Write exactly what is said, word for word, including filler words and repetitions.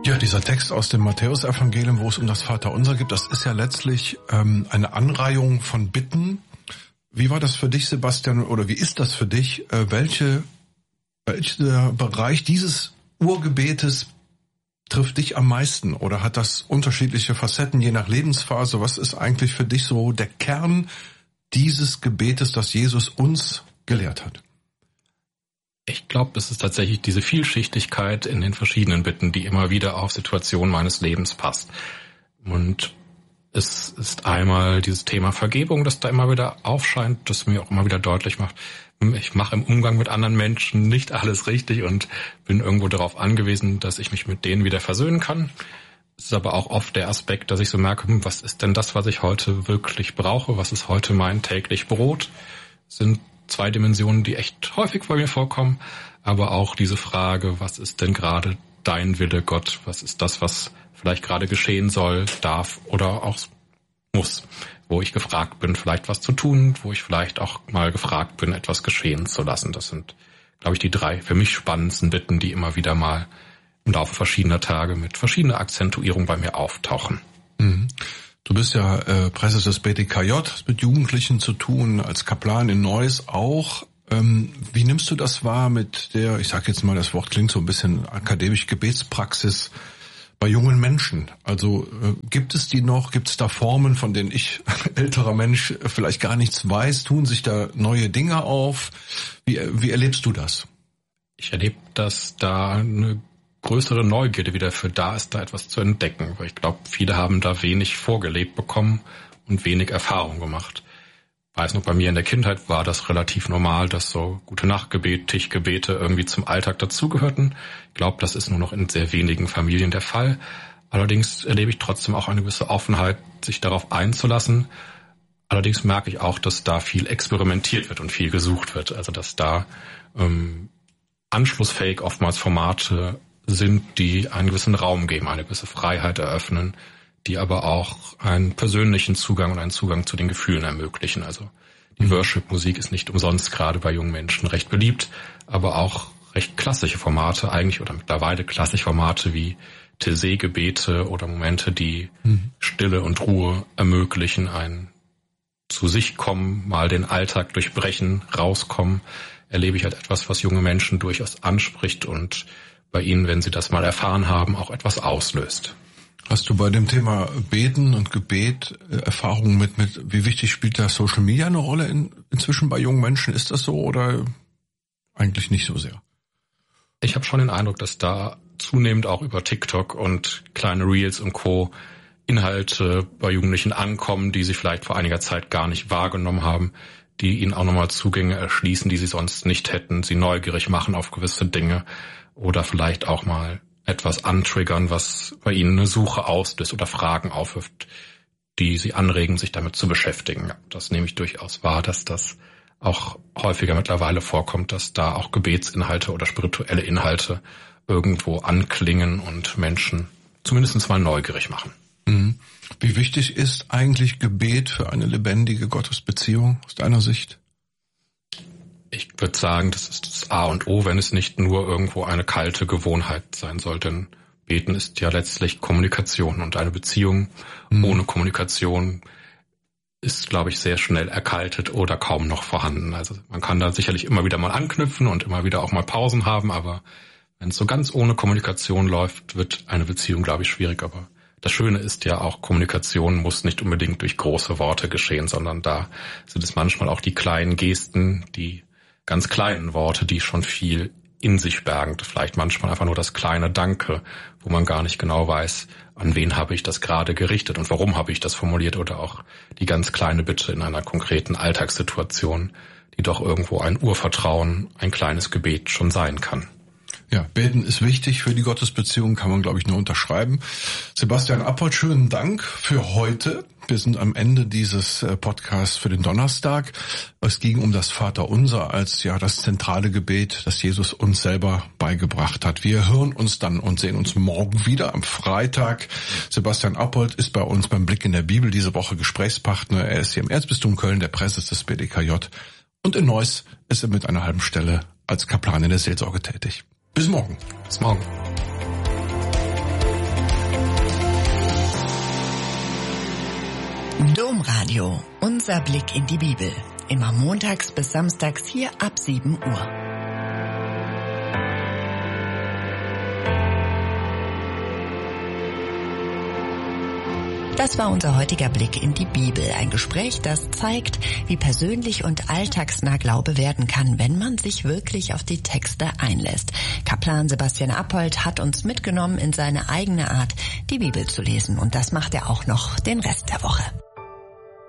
Ja, dieser Text aus dem Matthäusevangelium, wo es um das Vaterunser geht, das ist ja letztlich ähm, eine Anreihung von Bitten. Wie war das für dich, Sebastian, oder wie ist das für dich? Äh, welche, welcher Bereich dieses Urgebetes trifft dich am meisten? Oder hat das unterschiedliche Facetten je nach Lebensphase? Was ist eigentlich für dich so der Kern dieses Gebetes, das Jesus uns gelehrt hat? Ich glaube, es ist tatsächlich diese Vielschichtigkeit in den verschiedenen Bitten, die immer wieder auf Situationen meines Lebens passt. Und es ist einmal dieses Thema Vergebung, das da immer wieder aufscheint, das mir auch immer wieder deutlich macht, ich mache im Umgang mit anderen Menschen nicht alles richtig und bin irgendwo darauf angewiesen, dass ich mich mit denen wieder versöhnen kann. Es ist aber auch oft der Aspekt, dass ich so merke, was ist denn das, was ich heute wirklich brauche? Was ist heute mein täglich Brot? Das sind zwei Dimensionen, die echt häufig bei mir vorkommen, aber auch diese Frage, was ist denn gerade dein Wille, Gott? Was ist das, was vielleicht gerade geschehen soll, darf oder auch muss? Wo ich gefragt bin, vielleicht was zu tun, wo ich vielleicht auch mal gefragt bin, etwas geschehen zu lassen. Das sind, glaube ich, die drei für mich spannendsten Bitten, die immer wieder mal im Laufe verschiedener Tage mit verschiedener Akzentuierung bei mir auftauchen. Mhm. Du bist ja äh, Präses des B D K J, hast mit Jugendlichen zu tun, als Kaplan in Neuss auch. Ähm, wie nimmst du das wahr mit der, ich sage jetzt mal, das Wort klingt so ein bisschen akademisch, Gebetspraxis bei jungen Menschen? Also äh, gibt es die noch? Gibt es da Formen, von denen ich, älterer Mensch, vielleicht gar nichts weiß? Tun sich da neue Dinge auf? Wie, wie erlebst du das? Ich erlebe, dass da eine größere Neugierde wieder für da ist, da etwas zu entdecken. Weil ich glaube, viele haben da wenig vorgelebt bekommen und wenig Erfahrung gemacht. Ich weiß noch, bei mir in der Kindheit war das relativ normal, dass so Gute-Nacht-Gebet, Tischgebete irgendwie zum Alltag dazugehörten. Ich glaube, das ist nur noch in sehr wenigen Familien der Fall. Allerdings erlebe ich trotzdem auch eine gewisse Offenheit, sich darauf einzulassen. Allerdings merke ich auch, dass da viel experimentiert wird und viel gesucht wird. Also dass da ähm, anschlussfähig oftmals Formate sind, die einen gewissen Raum geben, eine gewisse Freiheit eröffnen, die aber auch einen persönlichen Zugang und einen Zugang zu den Gefühlen ermöglichen. Also die mhm. Worship-Musik ist nicht umsonst gerade bei jungen Menschen recht beliebt, aber auch recht klassische Formate eigentlich oder mittlerweile klassische Formate wie Taizé-Gebete oder Momente, die mhm. Stille und Ruhe ermöglichen, ein zu sich kommen, mal den Alltag durchbrechen, rauskommen, erlebe ich halt etwas, was junge Menschen durchaus anspricht und bei ihnen, wenn sie das mal erfahren haben, auch etwas auslöst. Hast du bei dem Thema Beten und Gebet Erfahrungen mit, mit, wie wichtig spielt da Social Media eine Rolle in, inzwischen bei jungen Menschen? Ist das so oder eigentlich nicht so sehr? Ich habe schon den Eindruck, dass da zunehmend auch über TikTok und kleine Reels und Co. Inhalte bei Jugendlichen ankommen, die sie vielleicht vor einiger Zeit gar nicht wahrgenommen haben, die ihnen auch nochmal Zugänge erschließen, die sie sonst nicht hätten, sie neugierig machen auf gewisse Dinge oder vielleicht auch mal etwas antriggern, was bei ihnen eine Suche auslöst oder Fragen aufwirft, die sie anregen, sich damit zu beschäftigen. Ja, das nehme ich durchaus wahr, dass das auch häufiger mittlerweile vorkommt, dass da auch Gebetsinhalte oder spirituelle Inhalte irgendwo anklingen und Menschen zumindest mal neugierig machen. Mhm. Wie wichtig ist eigentlich Gebet für eine lebendige Gottesbeziehung aus deiner Sicht? Ich würde sagen, das ist das A und O, wenn es nicht nur irgendwo eine kalte Gewohnheit sein soll. Denn Beten ist ja letztlich Kommunikation und eine Beziehung mhm. ohne Kommunikation ist, glaube ich, sehr schnell erkaltet oder kaum noch vorhanden. Also man kann da sicherlich immer wieder mal anknüpfen und immer wieder auch mal Pausen haben, aber wenn es so ganz ohne Kommunikation läuft, wird eine Beziehung, glaube ich, schwierig. Aber das Schöne ist ja auch, Kommunikation muss nicht unbedingt durch große Worte geschehen, sondern da sind es manchmal auch die kleinen Gesten, die ganz kleinen Worte, die schon viel in sich bergen. Vielleicht manchmal einfach nur das kleine Danke, wo man gar nicht genau weiß, an wen habe ich das gerade gerichtet und warum habe ich das formuliert, oder auch die ganz kleine Bitte in einer konkreten Alltagssituation, die doch irgendwo ein Urvertrauen, ein kleines Gebet schon sein kann. Ja, Beten ist wichtig für die Gottesbeziehung, kann man, glaube ich, nur unterschreiben. Sebastian Appold, schönen Dank für heute. Wir sind am Ende dieses Podcasts für den Donnerstag. Es ging um das Vaterunser als ja das zentrale Gebet, das Jesus uns selber beigebracht hat. Wir hören uns dann und sehen uns morgen wieder am Freitag. Sebastian Appold ist bei uns beim Blick in der Bibel diese Woche Gesprächspartner. Er ist hier im Erzbistum Köln, der Präses des B D K J. Und in Neuss ist er mit einer halben Stelle als Kaplan in der Seelsorge tätig. Bis morgen. Bis morgen. Domradio, unser Blick in die Bibel. Immer montags bis samstags hier ab sieben Uhr. Das war unser heutiger Blick in die Bibel. Ein Gespräch, das zeigt, wie persönlich und alltagsnah Glaube werden kann, wenn man sich wirklich auf die Texte einlässt. Kaplan Sebastian Appold hat uns mitgenommen in seine eigene Art, die Bibel zu lesen. Und das macht er auch noch den Rest der Woche.